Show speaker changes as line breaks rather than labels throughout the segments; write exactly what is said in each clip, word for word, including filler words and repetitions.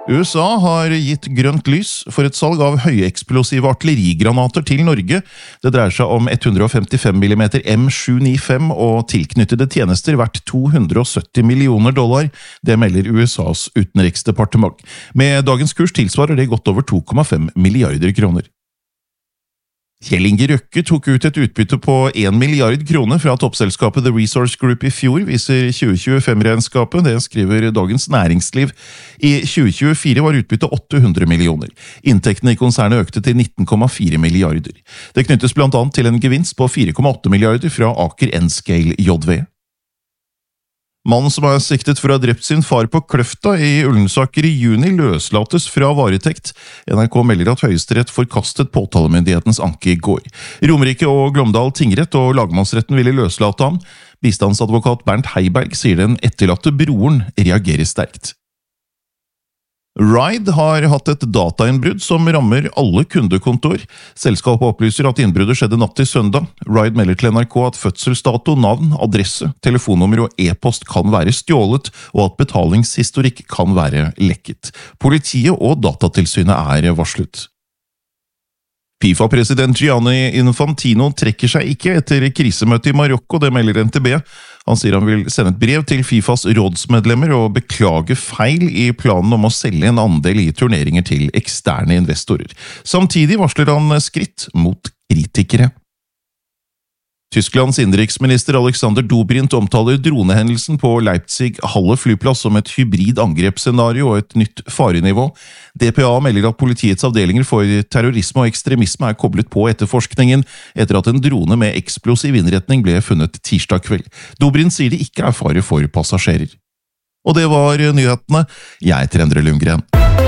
U S A har gitt grønt lys for et salg av høyeksplosive artillerigranater til Norge. Det dreier seg om ett hundre femtifem millimeter M sju nittifem og tilknyttede tjenester verdt to hundre sytti millioner dollar. Det melder U S A's utenriksdepartement. Med dagens kurs tilsvarer det godt over to komma fem milliarder kroner. Kjell Inge Røkke tok ut et utbytte på en milliard kroner fra toppselskapet The Resource Group i fjor, viser tjue tjuefem-regnskapet. Det skriver Dagens Næringsliv. I tjue tjuefire var utbyttet åtte hundre millioner. Inntektene i konsernet økte til nitten komma fire milliarder. Det knyttes blant annet til en gevinst på fire komma åtte milliarder fra Aker Enscale J V. Mannen som er siktet for å ha drept sin far på Kløfta i Ullensaker i juni løslates fra varetekt. N R K melder at Høyesterett forkastet påtalemyndighetens anke i går. Romerike og Glåmdal tingrett og lagmannsretten ville løslate ham. Bistandsadvokat Bernt Heiberg sier den etterlatte broren reagerer sterkt. Ride har hatt et datainnbrudd som rammer alle kundekontor. Selskapet opplyser at innbruddet skjedde natt til søndag. Ride melder til N R K at fødselsdato, navn, adresse, telefonnummer og e-post kan være stjålet, og at betalingshistorikk kan være lekket. Politiet og Datatilsynet er varslet. FIFA-president Gianni Infantino trekker seg ikke etter krisemøtet i Marokko, det melder N T B. Han sier han vil sende et brev til FIFAs rådsmedlemmer og beklage feil i planen om å selge en andel i turneringer til eksterne investorer. Samtidig varsler han skritt mot kritikere. Tysklands innenriksminister Alexander Dobrindt omtaler dronehendelsen på Leipzig-Halle flyplass som et hybrid angrepsscenario og et nytt farenivå. D P A melder at politiets avdelinger for terrorisme og ekstremisme er koblet på etterforskningen etter at en drone med eksplosiv innretning ble funnet tirsdag kveld. Dobrindt sier det ikke er fare for passasjerer. Og det var nyhetene. Jeg heter Endre Lundgren.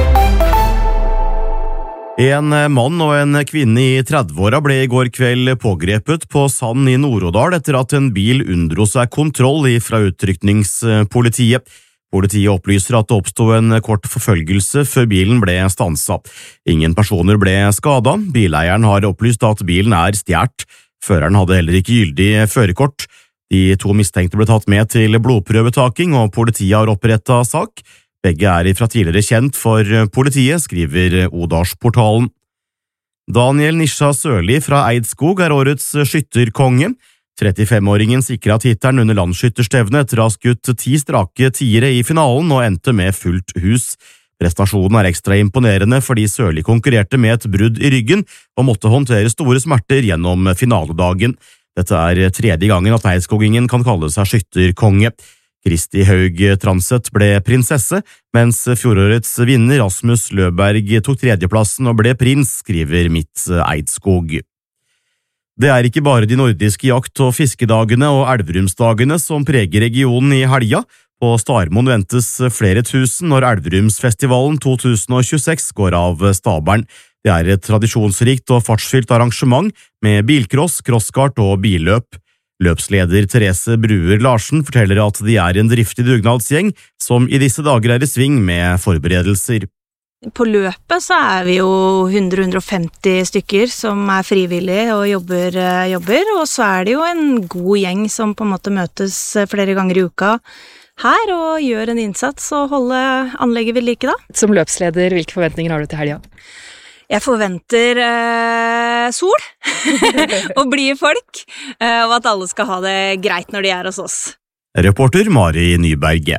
En mann og en kvinne i tredveåra ble i går kveld pågrepet på Sand i Nord-Odal etter at en bil unndro seg kontroll fra utrykningspolitiet. Politiet opplyser at det oppstod en kort forfølgelse før bilen ble stansa. Ingen personer ble skadet. Bileieren har opplyst at bilen er stjålet. Føreren hadde heller ikke gyldig førerkort. De to mistenkte ble tatt med til blodprøvetaking, og politiet har opprettet sak. Begge er fra tidligere kjent for politiet, skriver Odalsportalen. Daniel Nisha Sørli fra Eidskog er årets skytterkonge. trettifem-åringen sikret tittelen under landsskytterstevnet etter å ha skutt ti strake tiere i finalen og endte med fullt hus. Prestasjonen er ekstra imponerende fordi Sørli konkurrerte med et brudd i ryggen og måtte håndtere store smerter gjennom finaledagen. Dette er tredje gangen at eidskogingen kan kalle seg skytterkonge. Kristi Haug Transet ble prinsesse, mens fjorårets vinner Rasmus Løberg tok tredjeplassen og ble prins, skriver Mitt Eidskog. Det er ikke bare de nordiske jakt- og fiskedagene og Elverumsdagene som preger regionen i helga. På Starmoen ventes flere tusen når Elverumsfestivalen to tusen tjueseks går av stabelen. Det er et tradisjonsrikt og fartsfylt arrangement med bilcross, crosskart og billøp. Løpsleder Therese Bruer Larsen forteller at de er en driftig dugnadsgjeng som i disse dager er i sving med forberedelser.
På løpet så er vi jo hundre til hundre og femti stykker som er frivillige og jobber, jobber, og så er det jo en god gjeng som på en måte møtes flere ganger i uka her og gjør en innsats og holder anlegget ved like da.
Som løpsleder, hvilke forventninger har du til helga?
Jeg forventer eh, sol og blide folk, eh, og at alle skal ha det greit når de er hos oss.
Reporter Mari Nyberg.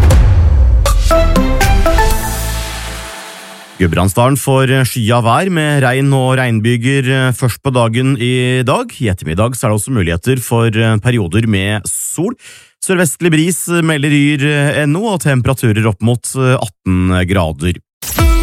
Gudbrandsdalen får skya vær med regn og regnbyger først på dagen i dag. I ettermiddag så er det også muligheter for perioder med sol. Sørvestlig bris melder yr ennå og temperaturer opp mot atten grader.